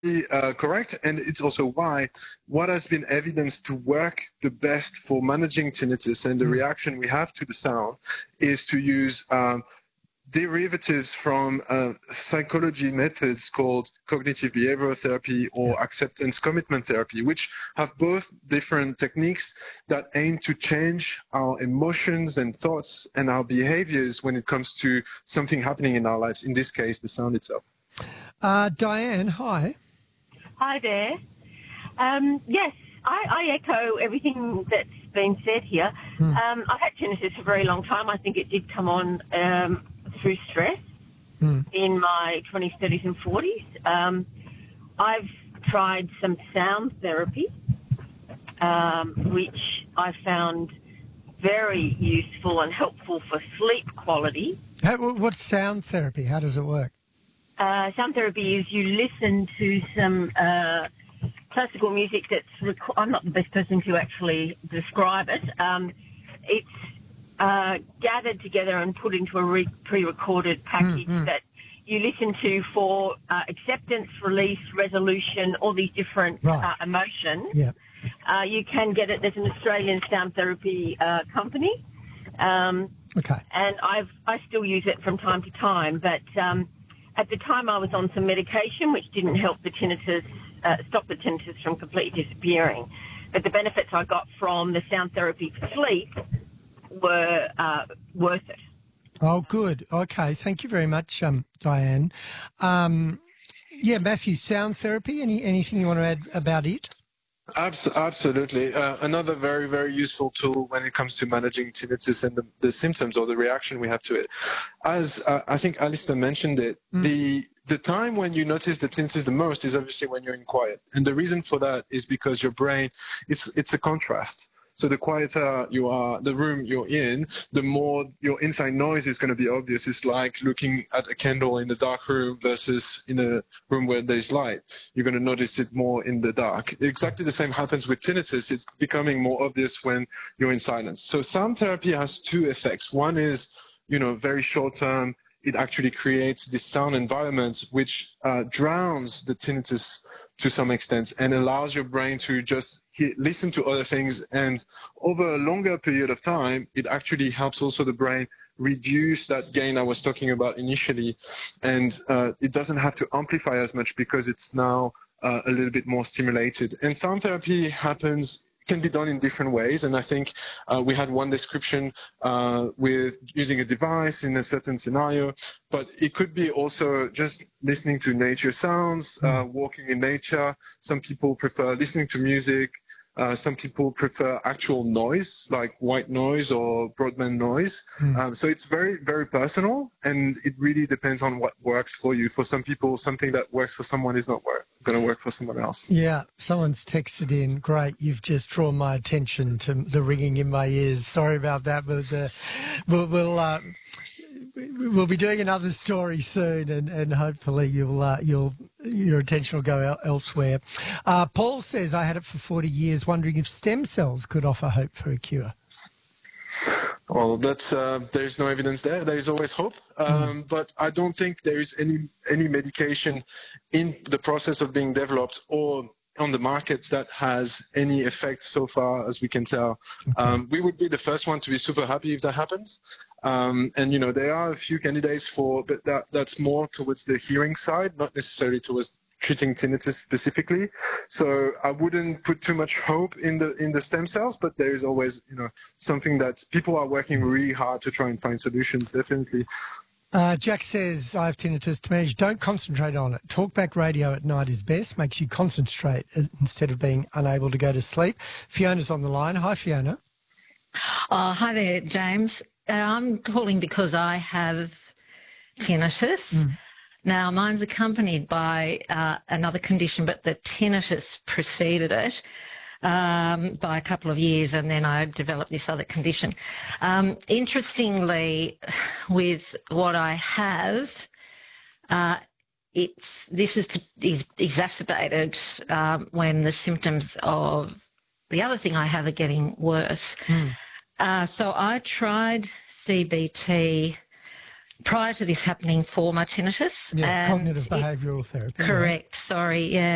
Correct, and it's also why what has been evidenced to work the best for managing tinnitus and the reaction we have to the sound is to use derivatives from psychology methods called cognitive behavioral therapy or acceptance commitment therapy, which have both different techniques that aim to change our emotions and thoughts and our behaviors when it comes to something happening in our lives, in this case, the sound itself. Diane, hi. Hi there. Yes, I echo everything that's been said here. I've had tinnitus for a very long time. I think it did come on through stress in my 20s, 30s and 40s. I've tried some sound therapy, which I found very useful and helpful for sleep quality. What's sound therapy? How does it work? Sound therapy is you listen to some classical music that's... I'm not the best person to actually describe it. It's gathered together and put into a pre-recorded package that you listen to for acceptance, release, resolution, all these different emotions. Yeah. You can get it. There's an Australian sound therapy company. Okay. And I still use it from time to time, but at the time I was on some medication which didn't help the tinnitus, stop the tinnitus from completely disappearing. But the benefits I got from the sound therapy for sleep were worth it. Oh, good. Okay. Thank you very much, Diane. Yeah, Matthew, sound therapy, anything you want to add about it? Absolutely. Another very, very useful tool when it comes to managing tinnitus and the symptoms or the reaction we have to it. As I think Alistair mentioned it, the time when you notice the tinnitus the most is obviously when you're in quiet. And the reason for that is because your brain, it's a contrast. So the quieter you are, the room you're in, the more your inside noise is going to be obvious. It's like looking at a candle in a dark room versus in a room where there's light. You're going to notice it more in the dark. Exactly the same happens with tinnitus. It's becoming more obvious when you're in silence. So sound therapy has two effects. One is, very short term. It actually creates this sound environment which drowns the tinnitus to some extent and allows your brain to just listen to other things. And over a longer period of time, it actually helps also the brain reduce that gain I was talking about initially. And it doesn't have to amplify as much because it's now a little bit more stimulated. And sound therapy can be done in different ways. And I think we had one description with using a device in a certain scenario, but it could be also just listening to nature sounds, walking in nature. Some people prefer listening to music. Some people prefer actual noise, like white noise or broadband noise. So it's very, very personal, and it really depends on what works for you. For some people, something that works for someone is not going to work for someone else. Yeah, someone's texted in, great, you've just drawn my attention to the ringing in my ears. Sorry about that, but we'll be doing another story soon, and hopefully your attention will go elsewhere. Paul says, I had it for 40 years, wondering if stem cells could offer hope for a cure. Well, there's no evidence there. There is always hope, but I don't think there is any medication in the process of being developed or on the market that has any effect so far as we can tell. Okay. We would be the first one to be super happy if that happens. And, there are a few candidates but that's more towards the hearing side, not necessarily towards treating tinnitus specifically. So I wouldn't put too much hope in the stem cells, but there is always, something that people are working really hard to try and find solutions, definitely. Jack says, I have tinnitus to manage. Don't concentrate on it. Talkback radio at night is best, makes you concentrate instead of being unable to go to sleep. Fiona's on the line. Hi, Fiona. Hi there, James. I'm calling because I have tinnitus. Now, mine's accompanied by another condition, but the tinnitus preceded it by a couple of years, and then I developed this other condition. Interestingly, with what I have, this is exacerbated when the symptoms of the other thing I have are getting worse. So I tried CBT prior to this happening for my tinnitus. Yeah, cognitive behavioural therapy. Correct, sorry, yeah.